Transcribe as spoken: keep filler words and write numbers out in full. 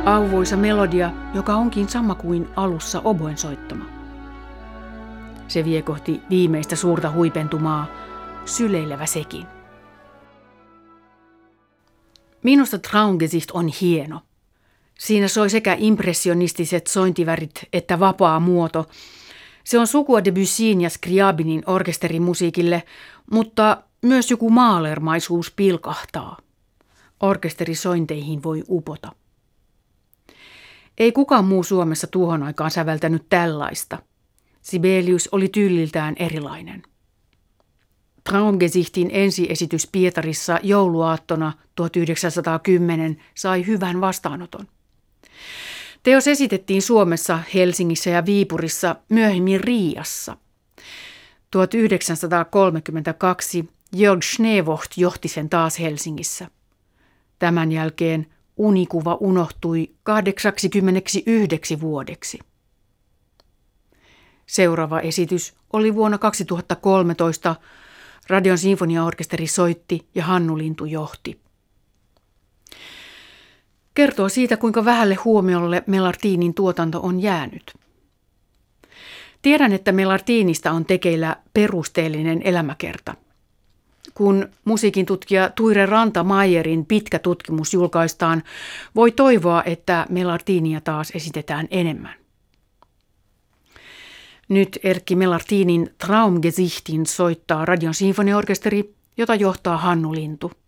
Auvoisa melodia, joka onkin sama kuin alussa oboen soittama. Se vie kohti viimeistä suurta huipentumaa, syleilevä sekin. Minusta Traumgesicht on hieno. Siinä soi sekä impressionistiset sointivärit että vapaa muoto. Se on sukua Debussyin ja Scriabinin orkesterimusiikille, mutta myös joku maalermaisuus pilkahtaa. Orkesterisointeihin voi upota. Ei kukaan muu Suomessa tuohon aikaan säveltänyt tällaista. Sibelius oli tyyliltään erilainen. Traumgesichtin ensiesitys Pietarissa jouluaattona tuhatyhdeksänsataakymmenen sai hyvän vastaanoton. Teos esitettiin Suomessa, Helsingissä ja Viipurissa, myöhemmin Riiassa. tuhatyhdeksänsataakolmekymmentäkaksi Jörg Schneevocht johti sen taas Helsingissä. Tämän jälkeen unikuva unohtui kahdeksankymmentäyhdeksän vuodeksi. Seuraava esitys oli vuonna kaksituhattakolmetoista. Radion sinfoniaorkesteri soitti ja Hannu Lintu johti. Kertoo siitä, kuinka vähälle huomiolle Melartinin tuotanto on jäänyt. Tiedän, että Melartinista on tekeillä perusteellinen elämäkerta. Kun musiikin tutkija Tuire Ranta-Mayerin pitkä tutkimus julkaistaan, voi toivoa, että Melartinia taas esitetään enemmän. Nyt Erkki Melartinin Traumgesichtin soittaa Radion sinfoniaorkesteri, jota johtaa Hannu Lintu.